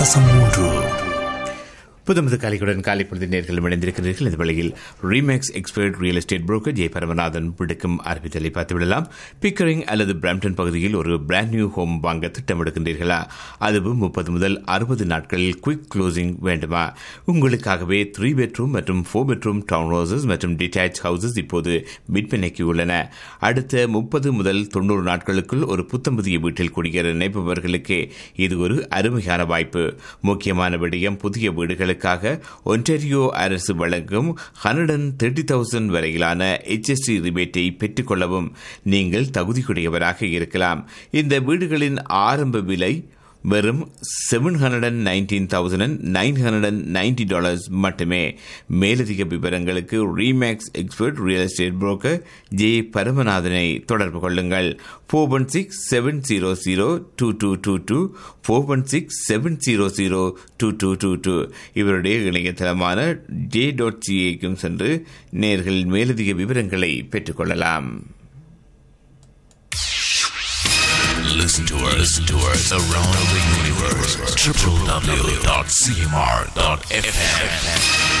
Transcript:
புதுமது காலையுடன் காலை பொழுது நேர்களும் இணைந்திருக்கிறீர்கள். இந்த வேளையில் remakes expert real estate broker Jai Paramanathan விடுக்கும் அறிவித்தலை பார்த்துவிடலாம். பிக்கரிங் அல்லது பிராம்டன் பகுதியில் ஒரு பிராண்ட் நியூ ஹோம் வாங்க திட்டமிடுகின்றீர்களா? அதுவும் 30 முதல் 60 நாட்களில் குவிக் க்ளோசிங் வேண்டுமா? உங்களுக்காகவே 3 பெட்ரூம் மற்றும் 4 பெட்ரூம் டவுன் ஹவுசஸ் மற்றும் டிட்டாச் ஹவுசஸ் இப்போது விற்பனைக்கு உள்ளன. அடுத்த 30 முதல் 90 நாட்களுக்குள் ஒரு புத்தம்புதிய வீட்டில் குடியேற நினைப்பவர்களுக்கு இது ஒரு அருமையான வாய்ப்பு. முக்கியமான விடயம், புதிய வீடுகளுக்கு ஒன்டாரியோ அரசு வழங்கும் 130,000 வரையிலான HST ரிபேட்டை பெற்றுக் கொள்ளவும் நீங்கள் தகுதியுடையவராக இருக்கலாம். இந்த வீடுகளின் ஆரம்ப விலை வெறும் $719,990 மட்டுமே. மேலதிக விவரங்களுக்கு remakes expert real estate broker J பரமநாதனை தொடர்பு கொள்ளுங்கள். 416-700-2222 416-700-2222. இவருடைய இணையதளமான j.ca-க்கும் சென்று நேர்கள் மேலதிக விவரங்களை பெற்றுக்கொள்ளலாம். Listen to us around the universe. www.cmr.fm